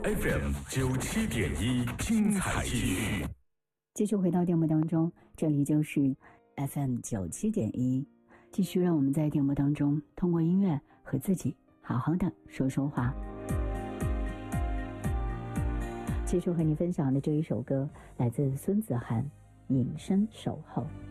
FM97.1，精彩继续。 继续回到电波当中，这里就是 FM97.1，继续让我们在电波当中通过音乐和自己好好的说说话。继续和你分享的这一首歌来自孙子涵，隐身守候。